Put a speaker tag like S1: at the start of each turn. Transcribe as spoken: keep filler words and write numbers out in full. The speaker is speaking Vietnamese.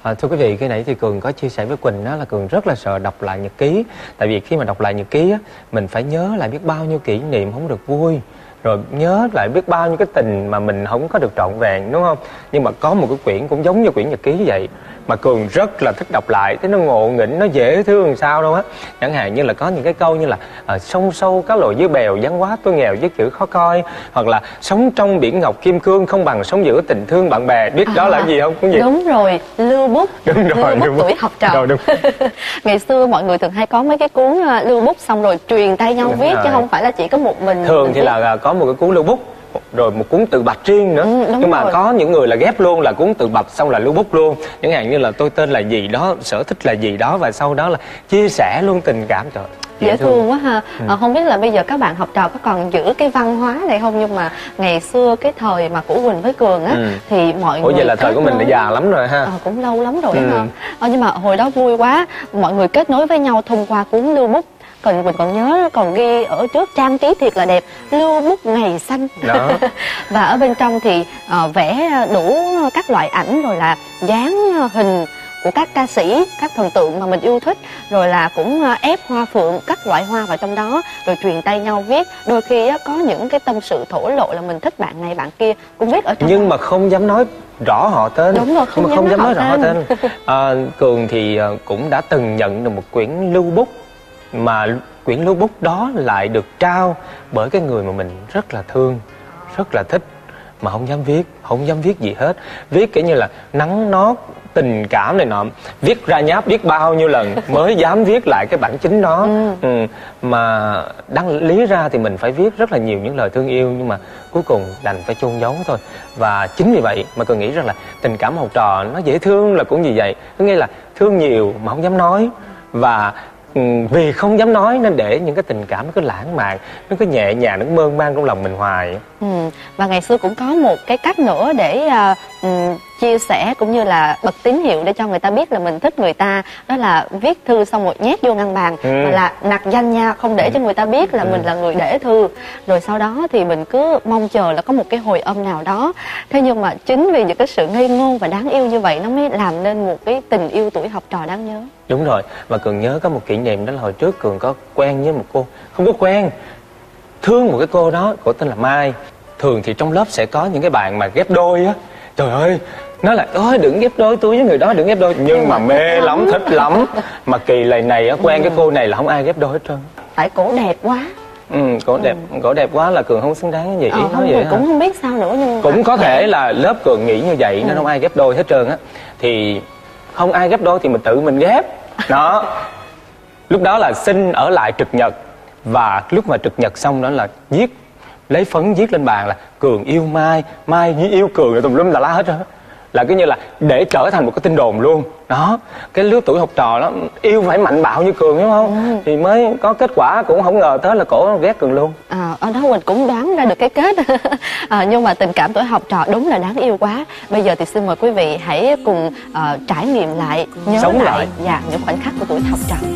S1: À, thưa quý vị, khi nãy thì Cường có chia sẻ với Quỳnh đó là Cường rất là sợ đọc lại nhật ký. Tại vì khi mà đọc lại nhật ký á, mình phải nhớ lại biết bao nhiêu kỷ niệm không được vui, rồi nhớ lại biết bao nhiêu cái tình mà mình không có được trọn vẹn, đúng không? Nhưng mà có một cái quyển cũng giống như quyển nhật ký vậy mà Cường rất là thích đọc lại, thấy nó ngộ nghĩnh, nó dễ thương sao đâu á. Chẳng hạn như là có những cái câu như là à, sông sâu cá lội dưới bèo, văn hóa tôi nghèo viết chữ khó coi, hoặc là sống trong biển ngọc kim cương không bằng sống giữa tình thương bạn bè. Biết à, đó là gì không? Cũng gì?
S2: Đúng rồi, lưu bút.
S1: Đúng rồi,
S2: lưu bút tuổi học trò. Rồi, đúng. Ngày xưa mọi người thường hay có mấy cái cuốn lưu bút xong rồi truyền tay nhau đúng viết rồi. Chứ không phải là chỉ có một mình.
S1: Thường
S2: mình
S1: thì
S2: viết.
S1: là có một cái cuốn lưu bút rồi một cuốn tự bạch riêng nữa. Ừ, nhưng mà
S2: rồi.
S1: Có những người là ghép luôn, là cuốn tự bạch xong là lưu bút luôn. Chẳng hạn như là tôi tên là gì đó, sở thích là gì đó, và sau đó là chia sẻ luôn tình cảm. Trời,
S2: dễ, dễ thương. thương quá ha. Ừ. À, không biết là bây giờ các bạn học trò có còn giữ cái văn hóa này không, nhưng mà ngày xưa cái thời mà của Quỳnh với Cường á ừ. thì mọi
S1: Ủa
S2: người
S1: vậy là thời của mình đã già lắm rồi ha.
S2: À, cũng lâu lắm rồi ừ. ha. À, nhưng mà hồi đó vui quá, mọi người kết nối với nhau thông qua cuốn lưu bút. Còn mình còn nhớ còn ghi ở trước trang trí thiệt là đẹp, lưu bút ngày xanh. Và ở bên trong thì uh, vẽ đủ các loại ảnh, rồi là dán hình của các ca sĩ, các thần tượng mà mình yêu thích, rồi là cũng ép hoa phượng, các loại hoa vào trong đó, rồi truyền tay nhau viết. Đôi khi có những cái tâm sự thổ lộ là mình thích bạn này bạn kia cũng viết ở trong
S1: nhưng
S2: đó.
S1: mà không dám nói rõ họ tên.
S2: Đúng rồi, không,
S1: nhưng mà
S2: dám,
S1: không dám nói,
S2: nói
S1: rõ họ tên, tên. À, Cường thì cũng đã từng nhận được một quyển lưu bút, mà quyển lưu bút đó lại được trao bởi cái người mà mình rất là thương, rất là thích, mà không dám viết, không dám viết gì hết. Viết kiểu như là nắng nót, tình cảm này nọ, viết ra nháp biết bao nhiêu lần mới dám viết lại cái bản chính đó. ừ. Ừ. Mà đăng lý ra thì mình phải viết rất là nhiều những lời thương yêu, nhưng mà cuối cùng đành phải chôn giấu thôi. Và chính vì vậy mà tôi nghĩ rằng là tình cảm học trò nó dễ thương là cũng vì vậy. Có nghĩa là thương nhiều mà không dám nói, và vì không dám nói nên để những cái tình cảm nó cứ lãng mạn, nó cứ nhẹ nhàng, nó mơn man trong lòng mình hoài.
S2: Ừ. Và ngày xưa cũng có một cái cách nữa để uh, um, chia sẻ cũng như là bật tín hiệu để cho người ta biết là mình thích người ta, đó là viết thư xong rồi nhét vô ngăn bàn, ừ. mà là nặc danh nha, không để ừ. cho người ta biết là ừ. mình là người để thư. Rồi sau đó thì mình cứ mong chờ là có một cái hồi âm nào đó. Thế nhưng mà chính vì những cái sự ngây ngô và đáng yêu như vậy nó mới làm nên một cái tình yêu tuổi học trò đáng nhớ.
S1: Đúng rồi, và Cường nhớ có một kỷ niệm, đó là hồi trước Cường có quen với một cô, không có quen, thương một cái cô đó, cô tên là Mai. Thường thì trong lớp sẽ có những cái bạn mà ghép đôi á, trời ơi, nói là ôi đừng ghép đôi tôi với người đó, đừng ghép đôi. Nhưng mà mê lắm, thích lắm. Mà kỳ lầy này á, quen ừ. cái cô này là không ai ghép đôi hết trơn.
S2: Tại cổ đẹp quá.
S1: Ừ, cổ đẹp, ừ. cổ đẹp quá là Cường không xứng đáng cái gì.
S2: Ờ, không, vậy cũng hả? Không biết sao nữa, nhưng
S1: cũng có thể là lớp Cường nghĩ như vậy ừ. nên không ai ghép đôi hết trơn á. Thì không ai ghép đôi thì mình tự mình ghép. Đó. Lúc đó là xin ở lại trực nhật, và lúc mà trực nhật xong đó là viết, lấy phấn viết lên bàn là Cường yêu Mai, Mai yêu Cường, rồi tùm lum là la hết rồi. Là cứ như là để trở thành một cái tin đồn luôn. Đó, cái lứa tuổi học trò đó yêu phải mạnh bạo như Cường, đúng không? Ừ. Thì mới có kết quả, cũng không ngờ tới là cổ ghét Cường luôn.
S2: À, ở đó mình cũng đoán ra được cái kết. à, nhưng mà tình cảm tuổi học trò đúng là đáng yêu quá. Bây giờ thì xin mời quý vị hãy cùng uh, trải nghiệm lại, nhớ
S1: Sống
S2: lại,
S1: lại.
S2: Dạ, những khoảnh khắc của tuổi học trò.